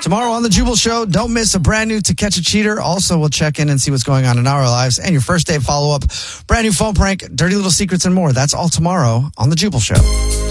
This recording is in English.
Tomorrow on The Jubal Show, don't miss a brand new To Catch a Cheater. Also, we'll check in and see what's going on in our lives. And your first day follow-up, brand new phone prank, dirty little secrets, and more. That's all tomorrow on The Jubal Show.